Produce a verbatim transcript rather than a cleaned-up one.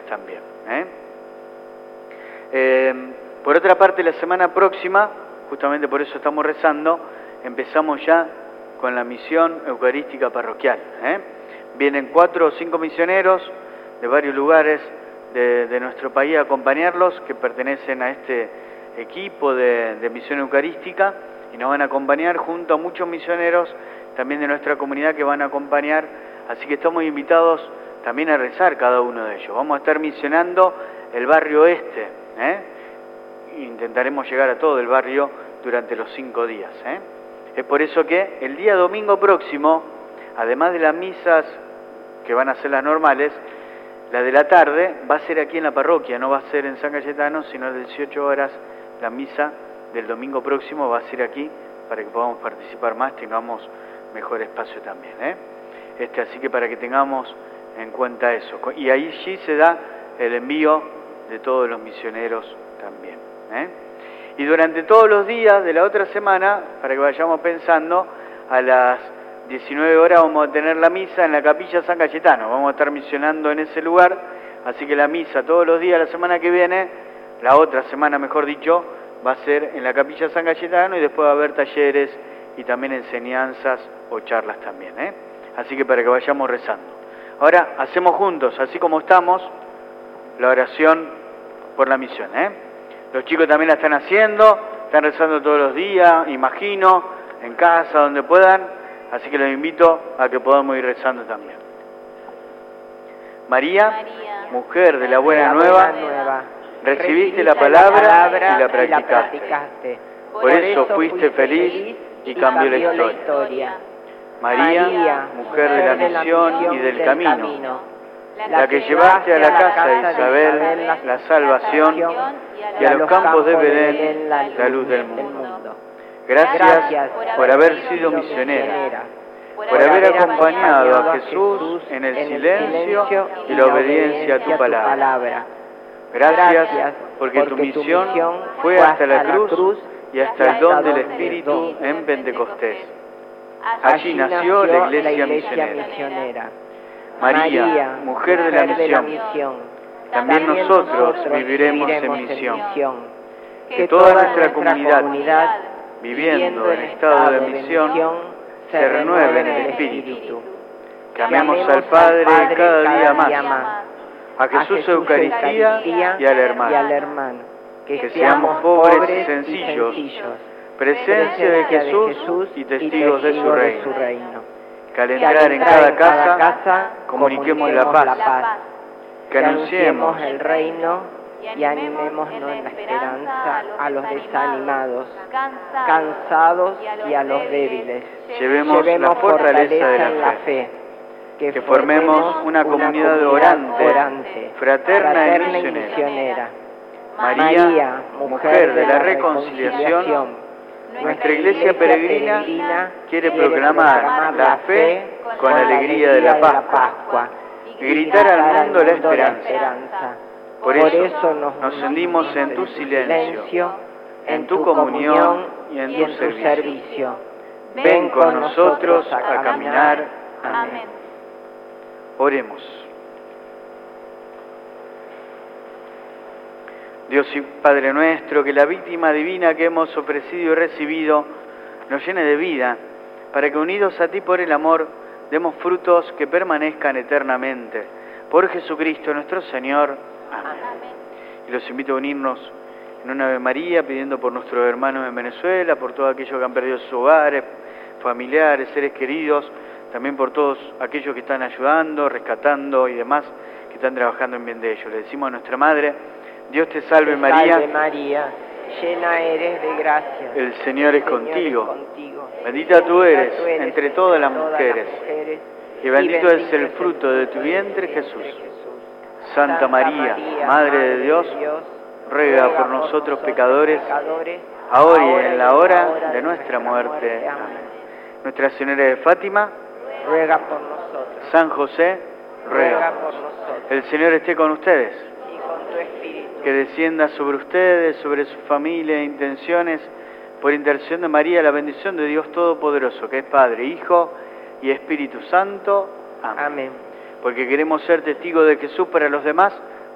también. ¿eh? Eh, por otra parte, la semana próxima, justamente por eso estamos rezando, empezamos ya con la misión eucarística parroquial. ¿eh? Vienen cuatro o cinco misioneros de varios lugares de, de nuestro país a acompañarlos, que pertenecen a este equipo de, de misión eucarística, y nos van a acompañar junto a muchos misioneros también de nuestra comunidad que van a acompañar, así que estamos invitados también a rezar cada uno de ellos. Vamos a estar misionando el barrio este, ¿eh? Intentaremos llegar a todo el barrio durante los cinco días. ¿eh? Es por eso que el día domingo próximo, además de las misas que van a ser las normales, la de la tarde va a ser aquí en la parroquia, no va a ser en San Cayetano, sino a las dieciocho horas la misa del domingo próximo va a ser aquí para que podamos participar más, tengamos mejor espacio también. ¿eh? Este, así que para que tengamos en cuenta eso. Y ahí sí se da el envío de todos los misioneros también. ¿eh? Y durante todos los días de la otra semana, para que vayamos pensando, a las diecinueve horas vamos a tener la misa en la capilla San Cayetano. Vamos a estar misionando en ese lugar, así que la misa todos los días la semana que viene, la otra semana mejor dicho, va a ser en la capilla San Cayetano y después va a haber talleres y también enseñanzas o charlas también. ¿eh? Así que para que vayamos rezando. Ahora hacemos juntos, así como estamos, la oración por la misión. ¿eh? Los chicos también la están haciendo, están rezando todos los días, imagino, en casa, donde puedan, así que los invito a que podamos ir rezando también. María, María mujer de la buena, la nueva, buena nueva, recibiste la palabra, la palabra y la practicaste. Y la practicaste. Por, Por eso fuiste feliz y, y cambió la historia. La historia. María, María, mujer de la misión y del camino, la que llevaste a la casa de Isabel la salvación y a los campos de Belén la luz del mundo. Gracias por haber sido misionera, por haber acompañado a Jesús en el silencio y la obediencia a tu palabra. Gracias porque tu misión fue hasta la cruz y hasta el don del Espíritu en Pentecostés. Allí nació la Iglesia misionera. María, mujer de la misión, también nosotros viviremos en misión. Que toda nuestra comunidad, viviendo en estado de misión, se renueve en el Espíritu. Que amemos al Padre cada día más, a Jesús Eucaristía y al hermano. Que seamos pobres y sencillos, presencia de Jesús y testigos de su reino. Que al entrar en cada casa, comuniquemos la paz. Que anunciemos el reino y animémonos en la esperanza a los desanimados, cansados y a los débiles. Llevemos la fortaleza de la fe. Que formemos una comunidad orante, fraterna y misionera. María, mujer de la reconciliación, nuestra Iglesia peregrina quiere proclamar la fe con la alegría de la Pascua y gritar al mundo la esperanza. Por eso nos hundimos en tu silencio, en tu comunión y en tu servicio. Ven con nosotros a caminar. Amén. Oremos. Dios y Padre nuestro, que la víctima divina que hemos ofrecido y recibido nos llene de vida, para que unidos a ti por el amor, demos frutos que permanezcan eternamente. Por Jesucristo nuestro Señor. Amén. Amén. Y los invito a unirnos en una Ave María, pidiendo por nuestros hermanos en Venezuela, por todos aquellos que han perdido sus hogares, familiares, seres queridos, también por todos aquellos que están ayudando, rescatando y demás, que están trabajando en bien de ellos. Le decimos a nuestra Madre: Dios te salve, te María, salve María, llena eres de gracia. El Señor es, el Señor contigo. es contigo. Bendita tú eres, tú eres entre todas las todas mujeres, las mujeres y bendito es el fruto de tu vientre, Jesús. Jesús. Santa, Santa María, María, Madre de Dios, de Dios ruega, ruega por nosotros pecadores, pecadores ahora y en la hora de, de nuestra muerte. muerte. Amén. Nuestra Señora de Fátima, ruega por nosotros. San José, ruega, ruega por nosotros. El Señor esté con ustedes. Y con tu espíritu. Que descienda sobre ustedes, sobre su familia e intenciones, por intercesión de María, la bendición de Dios Todopoderoso, que es Padre, Hijo y Espíritu Santo. Amén. Amén. Porque queremos ser testigos de Jesús para los demás,